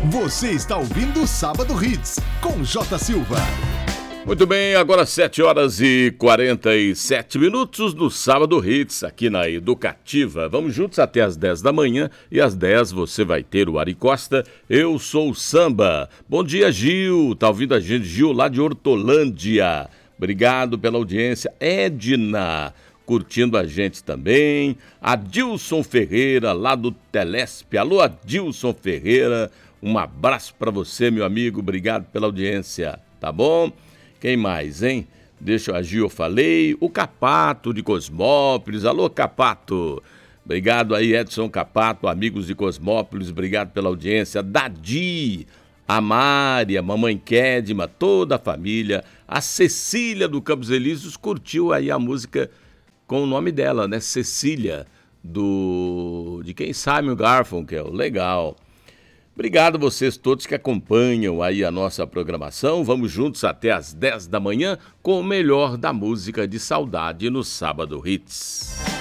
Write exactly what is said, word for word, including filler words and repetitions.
Você está ouvindo o Sábado Hits, com J. Silva. Muito bem, agora sete horas e quarenta e sete minutos no Sábado Hits, aqui na Educativa. Vamos juntos até as dez da manhã e às dez você vai ter o Ari Costa. Eu sou o Samba. Bom dia, Gil. Tá ouvindo a gente? Gil, lá de Hortolândia. Obrigado pela audiência. Edna, curtindo a gente também. Adilson Ferreira, lá do Telesp. Alô, Adilson Ferreira. Um abraço para você, meu amigo. Obrigado pela audiência, tá bom? Quem mais, hein? Deixa a Gil, eu falei. O Capato de Cosmópolis. Alô, Capato. Obrigado aí, Edson Capato, amigos de Cosmópolis. Obrigado pela audiência. Dadi, a Mária, mamãe Kedma, toda a família. A Cecília do Campos Elíseos curtiu aí a música com o nome dela, né? Cecília, do... de quem? Simon Garfunkel. Legal. Obrigado a vocês todos que acompanham aí a nossa programação. Vamos juntos até às dez da manhã com o melhor da música de saudade no Sábado Hits.